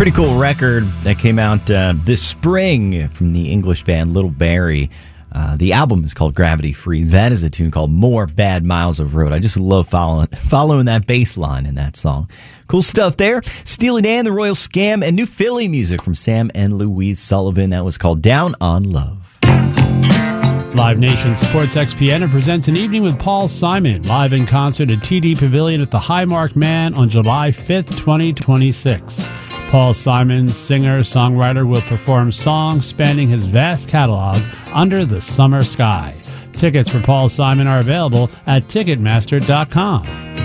Pretty cool record that came out this spring from the English band Little Barrie. The album is called Gravity Freeze. That is a tune called More Bad Miles of Road. I just love following that bass line in that song. Cool stuff there. Steely Dan, The Royal Scam, and new Philly music from Sam and Louise Sullivan. That was called Down on Love. Live Nation supports XPN and presents an evening with Paul Simon, live in concert at TD Pavilion at the Highmark Man on July 5th, 2026. Paul Simon, singer-songwriter, will perform songs spanning his vast catalog under the summer sky. Tickets for Paul Simon are available at Ticketmaster.com.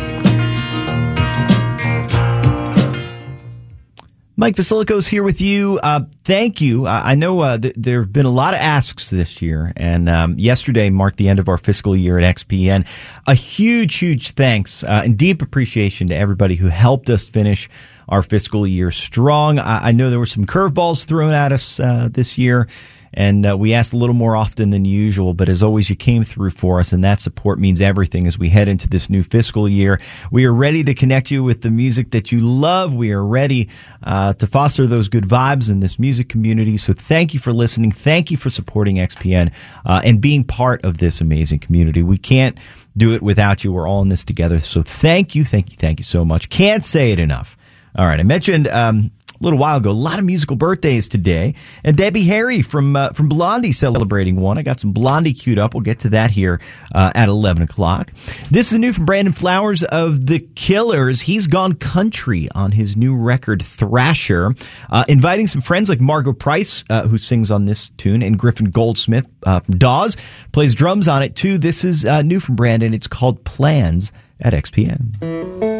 Mike Vasiliko's here with you. Thank you. I know there have been a lot of asks this year, and yesterday marked the end of our fiscal year at XPN. A huge thanks and deep appreciation to everybody who helped us finish our fiscal year strong. I know there were some curveballs thrown at us this year, and we asked a little more often than usual, but as always, you came through for us, and that support means everything as we head into this new fiscal year. We are ready to connect you with the music that you love. We are ready to foster those good vibes in this music community. So thank you for listening. Thank you for supporting XPN and being part of this amazing community. We can't do it without you. We're all in this together. So thank you so much. Can't say it enough. All right, I mentioned a little while ago, a lot of musical birthdays today, and Debbie Harry from Blondie celebrating one. I got some Blondie queued up. We'll get to that here at 11 o'clock. This is new from Brandon Flowers of The Killers. He's gone country on his new record, Thrasher, inviting some friends like Margot Price, who sings on this tune, and Griffin Goldsmith from Dawes, plays drums on it too. This is new from Brandon. It's called Plans at XPN.